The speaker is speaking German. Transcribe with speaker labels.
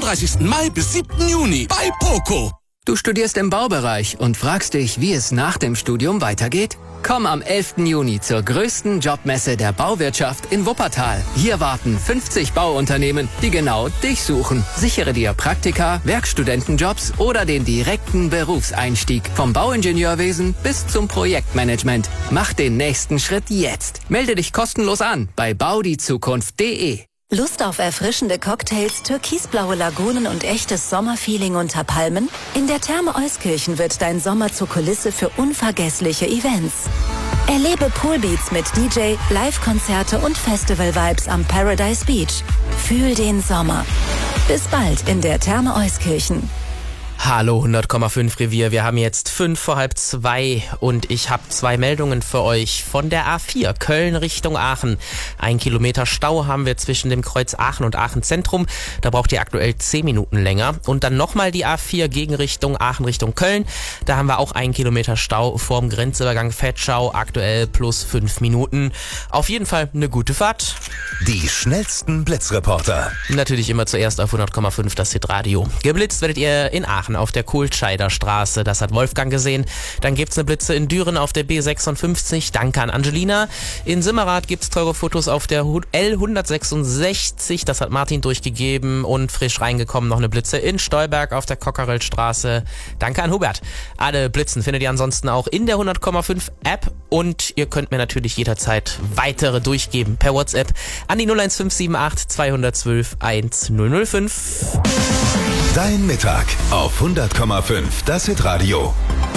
Speaker 1: 31. Mai bis 7. Juni bei Poco.
Speaker 2: Du studierst im Baubereich und fragst dich, wie es nach dem Studium weitergeht? Komm am 11. Juni zur größten Jobmesse der Bauwirtschaft in Wuppertal. Hier warten 50 Bauunternehmen, die genau dich suchen. Sichere dir Praktika, Werkstudentenjobs oder den direkten Berufseinstieg. Vom Bauingenieurwesen bis zum Projektmanagement. Mach den nächsten Schritt jetzt. Melde dich kostenlos an bei baudiezukunft.de.
Speaker 3: Lust auf erfrischende Cocktails, türkisblaue Lagunen und echtes Sommerfeeling unter Palmen? In der Therme Euskirchen wird dein Sommer zur Kulisse für unvergessliche Events. Erlebe Poolbeats mit DJ, Live-Konzerte und Festival-Vibes am Paradise Beach. Fühl den Sommer. Bis bald in der Therme Euskirchen.
Speaker 4: Hallo 100,5 Revier, wir haben jetzt 1:05 und ich habe 2 Meldungen für euch von der A4 Köln Richtung Aachen. 1 Kilometer Stau haben wir zwischen dem Kreuz Aachen und Aachen Zentrum, da braucht ihr aktuell 10 Minuten länger. Und dann nochmal die A4 Gegenrichtung Aachen Richtung Köln, da haben wir auch 1 Kilometer Stau vorm Grenzübergang Vetschau, aktuell plus 5 Minuten. Auf jeden Fall eine gute Fahrt.
Speaker 5: Die schnellsten Blitzreporter.
Speaker 4: Natürlich immer zuerst auf 100,5 das Hitradio. Geblitzt werdet ihr in Aachen auf der Kohlscheider Straße, das hat Wolfgang gesehen. Dann gibt's eine Blitze in Düren auf der B56, danke an Angelina. In Simmerath gibt's teure Fotos auf der L166, das hat Martin durchgegeben. Und frisch reingekommen noch eine Blitze in Stolberg auf der Cockerell-Straße, danke an Hubert. Alle Blitzen findet ihr ansonsten auch in der 100,5 App und ihr könnt mir natürlich jederzeit weitere durchgeben per WhatsApp an die 01578 212 1005.
Speaker 5: Dein Mittag auf 100,5 das Hitradio.